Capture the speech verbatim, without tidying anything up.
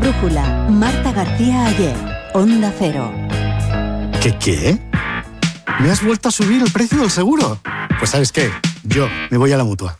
Brújula, Marta García Ayer, Onda Cero. ¿Qué qué? ¿Me has vuelto a subir el precio del seguro? Pues ¿sabes qué? Yo me voy a la Mutua.